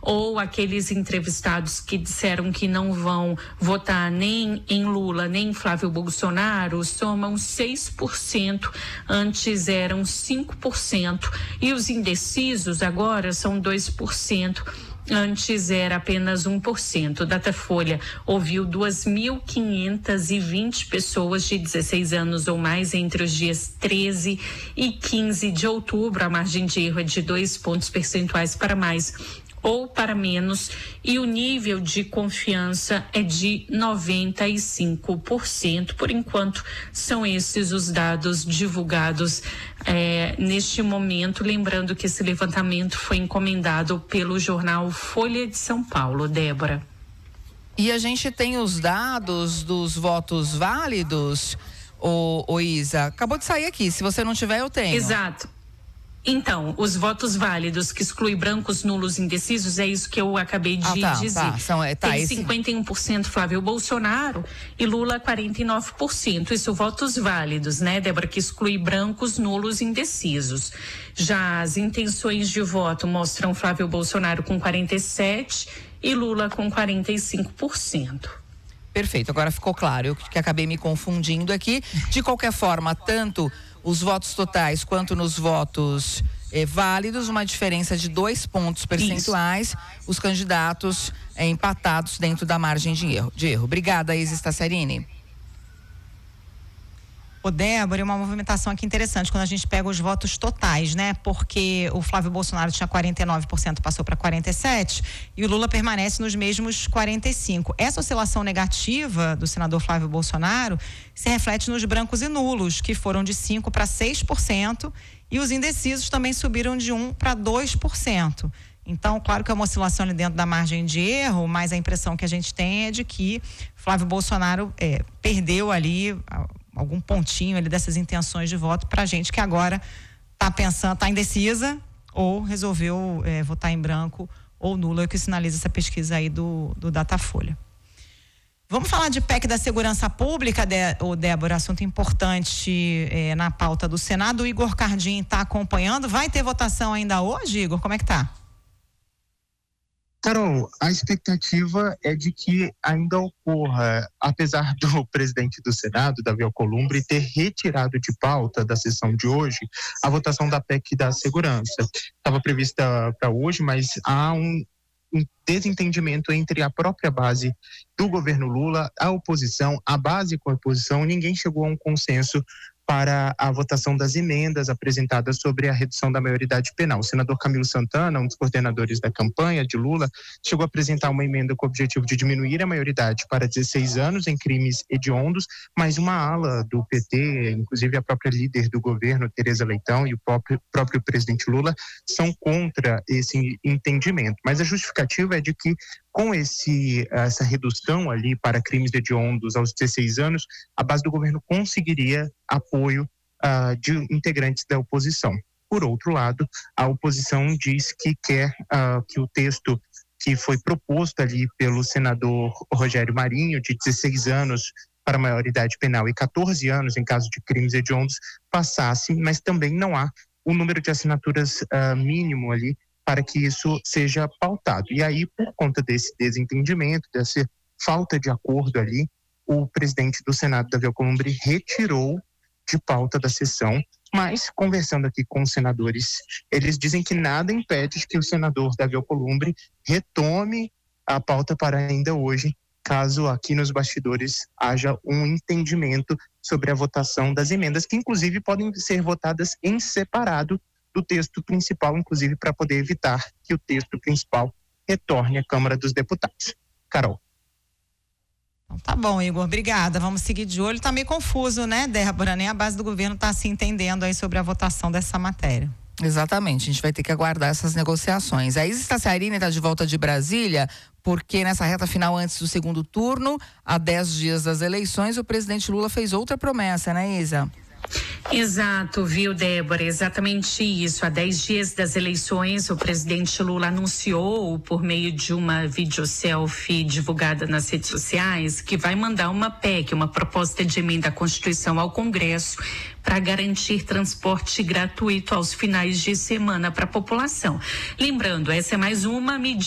ou aqueles entrevistados que disseram que não vão votar nem em Lula nem em Flávio Bolsonaro somam 6%, antes eram 5%, e os indecisos agora são 2%. Antes era apenas 1%. Datafolha ouviu 2.520 pessoas de 16 anos ou mais entre os dias 13 e 15 de outubro. A margem de erro é de 2 pontos percentuais para mais ou para menos, e o nível de confiança é de 95%. Por enquanto, são esses os dados divulgados neste momento. Lembrando que esse levantamento foi encomendado pelo jornal Folha de São Paulo. Débora. E a gente tem os dados dos votos válidos, ô Isa. Acabou de sair aqui, se você não tiver, eu tenho. Exato. Então, os votos válidos, que exclui brancos, nulos e indecisos, é isso que eu acabei de dizer. Tem 51% Flávio Bolsonaro e Lula 49%. Isso, votos válidos, né, Débora, que exclui brancos, nulos e indecisos. Já as intenções de voto mostram Flávio Bolsonaro com 47% e Lula com 45%. Perfeito, agora ficou claro. Eu que acabei me confundindo aqui. De qualquer forma, tanto os votos totais quanto nos votos válidos, uma diferença de 2 pontos percentuais. Isso. Os candidatos empatados dentro da margem de erro. Obrigada, Isa Staciarini. Ô Débora, é uma movimentação aqui interessante quando a gente pega os votos totais, né? Porque o Flávio Bolsonaro tinha 49%, passou para 47%, e o Lula permanece nos mesmos 45%. Essa oscilação negativa do senador Flávio Bolsonaro se reflete nos brancos e nulos, que foram de 5% para 6%, e os indecisos também subiram de 1% para 2%. Então, claro que é uma oscilação ali dentro da margem de erro, mas a impressão que a gente tem é de que Flávio Bolsonaro perdeu ali algum pontinho ali dessas intenções de voto para gente que agora está pensando, está indecisa ou resolveu votar em branco ou nulo, é o que sinaliza essa pesquisa aí do Datafolha. Vamos falar de PEC da Segurança Pública, Débora, assunto importante na pauta do Senado. O Igor Cardim está acompanhando. Vai ter votação ainda hoje, Igor? Como é que tá? Carol, a expectativa é de que ainda ocorra, apesar do presidente do Senado, Davi Alcolumbre, ter retirado de pauta da sessão de hoje a votação da PEC da Segurança. Estava prevista para hoje, mas há um desentendimento entre a própria base do governo Lula, a oposição, a base com a oposição. Ninguém chegou a um consenso para a votação das emendas apresentadas sobre a redução da maioridade penal. O senador Camilo Santana, um dos coordenadores da campanha de Lula, chegou a apresentar uma emenda com o objetivo de diminuir a maioridade para 16 anos em crimes hediondos, mas uma ala do PT, inclusive a própria líder do governo, Tereza Leitão, e o próprio presidente Lula, são contra esse entendimento. Mas a justificativa é de que com essa redução ali para crimes hediondos aos 16 anos, a base do governo conseguiria apoio de integrantes da oposição. Por outro lado, a oposição diz que quer que o texto que foi proposto ali pelo senador Rogério Marinho, de 16 anos para a maioridade penal e 14 anos em caso de crimes hediondos, passasse, mas também não há o número de assinaturas mínimo ali para que isso seja pautado. E aí, por conta desse desentendimento, dessa falta de acordo ali, o presidente do Senado, Davi Alcolumbre, retirou de pauta da sessão, mas conversando aqui com os senadores, eles dizem que nada impede que o senador Davi Alcolumbre retome a pauta para ainda hoje, caso aqui nos bastidores haja um entendimento sobre a votação das emendas, que inclusive podem ser votadas em separado do texto principal, inclusive para poder evitar que o texto principal retorne à Câmara dos Deputados. Carol. Então, tá bom, Igor, obrigada. Vamos seguir de olho. Tá meio confuso, né, Débora? Nem a base do governo está se entendendo aí sobre a votação dessa matéria. Exatamente, a gente vai ter que aguardar essas negociações. A Isa Staciarini está de volta de Brasília, porque nessa reta final antes do segundo turno, há 10 dias das eleições, o presidente Lula fez outra promessa, né, Isa? Exato, viu, Débora? Exatamente isso. Há 10 dias das eleições, o presidente Lula anunciou, por meio de uma videoselfie divulgada nas redes sociais, que vai mandar uma PEC, uma proposta de emenda à Constituição, ao Congresso, para garantir transporte gratuito aos finais de semana para a população. Lembrando, essa é mais uma medida